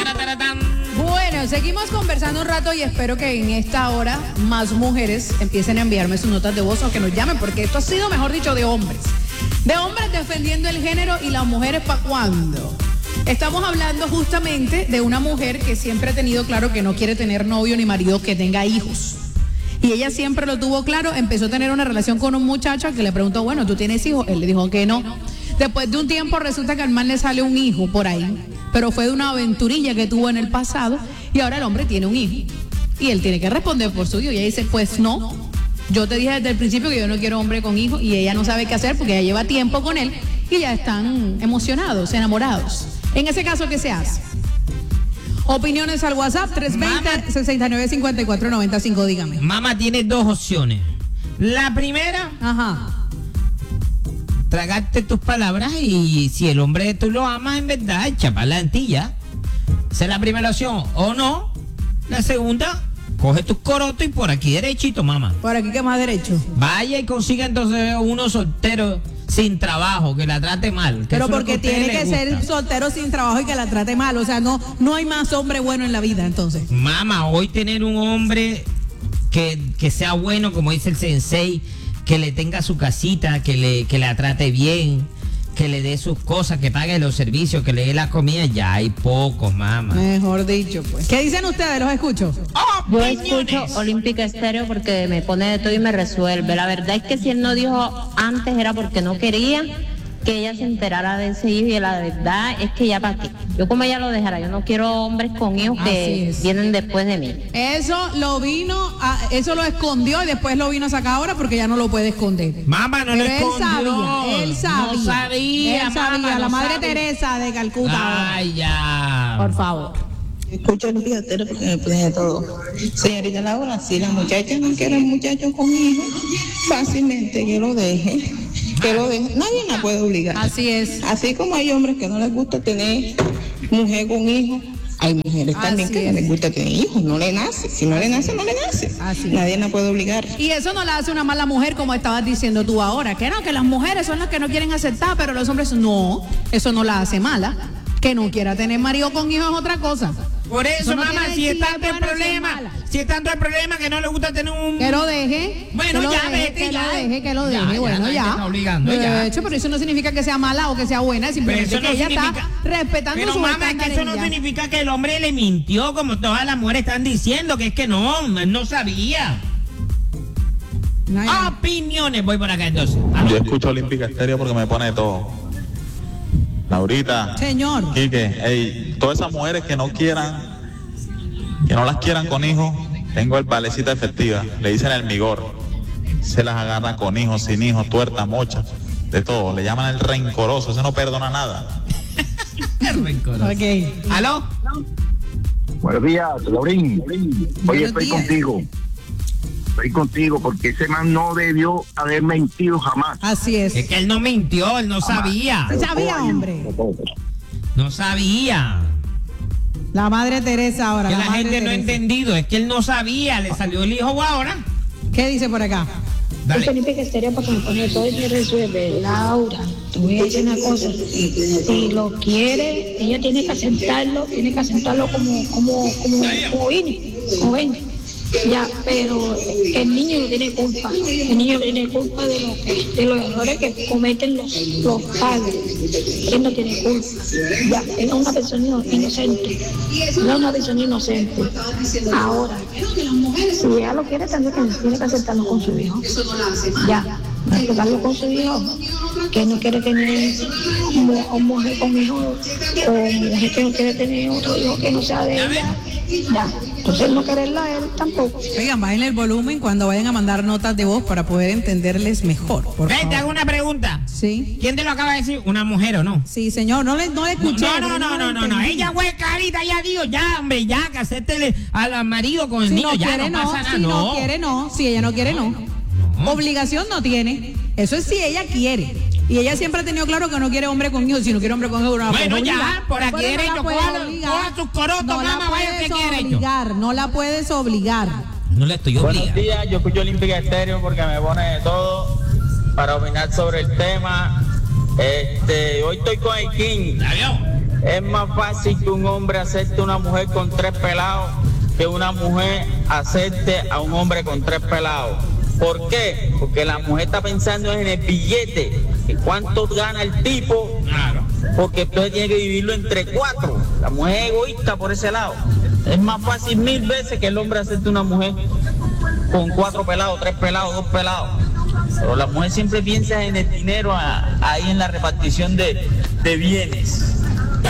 Bueno, seguimos conversando un rato y espero que en esta hora más mujeres empiecen a enviarme sus notas de voz o que nos llamen, porque esto ha sido, mejor dicho, de hombres. De hombres defendiendo el género y las mujeres ¿para cuándo? Estamos hablando justamente de una mujer que siempre ha tenido claro que no quiere tener novio ni marido que tenga hijos. Y ella siempre lo tuvo claro, empezó a tener una relación con un muchacho que le preguntó, bueno, ¿tú tienes hijos? Él le dijo que no. Después de un tiempo resulta que al man le sale un hijo por ahí, pero fue de una aventurilla que tuvo en el pasado y ahora el hombre tiene un hijo. Y él tiene que responder por su hijo. Y ella dice, pues no, yo te dije desde el principio que yo no quiero hombre con hijo, y ella no sabe qué hacer porque ella lleva tiempo con él y ya están emocionados, enamorados. En ese caso, ¿qué se hace? Opiniones al WhatsApp 320-695495, dígame. Mamá tiene dos opciones. La primera, tragarte tus palabras, y si el hombre tú lo amas en verdad, echa para adelante y ya. Esa es la primera opción. O no, la segunda, coge tus corotos y por aquí derechito, mamá. ¿Por aquí qué más derecho? Vaya y consiga entonces uno soltero sin trabajo, que la trate mal. Pero porque tiene que ser soltero sin trabajo y que la trate mal. O sea, no hay más hombre bueno en la vida, entonces. Mamá, hoy tener un hombre que sea bueno, como dice el sensei, que le tenga su casita, que la trate bien, que le dé sus cosas, que pague los servicios, que le dé la comida, ya hay pocos, mamá. Mejor dicho, pues. ¿Qué dicen ustedes? Los escucho. Yo escucho Olímpica Estéreo porque me pone de todo y me resuelve. La verdad es que si él no dijo antes era porque no quería que ella se enterara de ese hijo, y la verdad es que ya para qué. Yo como ella lo dejara, yo no quiero hombres con hijos que vienen después de mí. Eso lo escondió y después lo vino a sacar ahora porque ya no lo puede esconder. Mamá, no lo escondió. Él sabía. Mamá, la madre Teresa de Calcuta. Ay, ya. Por favor. Escucho el pigatero porque me pone de todo. Señorita Laura, si la muchacha no quiere un muchacho con hijos, fácilmente que lo deje. Nadie la puede obligar. Así es. Así como hay hombres que no les gusta tener mujer con hijos, hay mujeres también que no les gusta tener hijos. No le nace. Si no le nace, no le nace. Nadie la puede obligar. Y eso no la hace una mala mujer, como estabas diciendo tú ahora. Que no, que las mujeres son las que no quieren aceptar, pero los hombres no. Eso no la hace mala. Que no quiera tener marido con hijos es otra cosa. Por eso, no, mamá, si es tanto el problema, que no le gusta tener un... Que lo deje. Bueno, ya vete, ya. Que lo deje, bueno, ya. Está obligando, ya. De hecho, pero eso no significa que sea mala o que sea buena, simplemente que ella está respetando su mamá, es que eso no significa que el hombre le mintió, como todas las mujeres están diciendo, que es que no, él no sabía. Opiniones, voy por acá entonces. Yo escucho Olímpica Estéreo porque me pone todo. Laurita, señor, Quique, todas esas mujeres que no las quieran con hijos, tengo el valecita efectiva, le dicen el migor, se las agarra con hijos, sin hijos, tuerta, mocha, de todo, le llaman el rencoroso, ese no perdona nada. El rencoroso. Ok. ¿Aló? Buenos días, Laurín. Oye, estoy contigo porque ese man no debió haber mentido jamás. Así es. Es que él no mintió, él no sabía. Sabía, hombre. No sabía. La madre Teresa ahora. Que la gente no ha entendido, es que él no sabía, le salió el hijo ahora. ¿Qué dice por acá? Dale. Olímpica Estéreo para que me pone todo y me resuelve. Laura, te voy a decir una cosa. Si lo quiere, ella tiene que aceptarlo como vine. Ya, pero el niño no tiene culpa. El niño tiene culpa de los errores que cometen los padres. Él no tiene culpa. Ya, él es una persona inocente. No es una persona inocente. Ahora, si ella lo quiere, también tiene que aceptarlo con su hijo. Ya, aceptarlo con su hijo. Que no quiere tener mujer con hijo, o mujer que no quiere tener otro hijo que no sea de ella. Ya, entonces no quererla él tampoco. Oigan, bajen el volumen cuando vayan a mandar notas de voz para poder entenderles mejor. Te hago una pregunta. Sí. ¿Quién te lo acaba de decir? ¿Una mujer o no? Sí, señor, no le escuché. No. Ella fue carita, ya dijo, ya, hombre, ya, que acéptele al marido con el niño, ya quiere, no pasa nada. Si no quiere, no. Si ella no quiere, no. Obligación no tiene. Eso es si ella quiere. Y ella siempre ha tenido claro que no quiere hombre con hijos. Si no quiere hombre con hijos, no la puede obligar. Ya, por aquí derecho, coja sus corotos, mamá, vaya que quiere. No la puedes obligar. No le estoy obligando. Buenos días, yo escucho Olímpica Estéreo porque me pone de todo para opinar sobre el tema. Hoy estoy con el King. Es más fácil que un hombre acepte a una mujer con 3 pelados que una mujer acepte a un hombre con 3 pelados. ¿Por qué? Porque la mujer está pensando en el billete, en cuánto gana el tipo, porque entonces tiene que dividirlo entre 4. La mujer es egoísta por ese lado. Es más fácil 1000 veces que el hombre acepte a una mujer con 4 pelados, 3 pelados, 2 pelados. Pero la mujer siempre piensa en el dinero ahí en la repartición de bienes.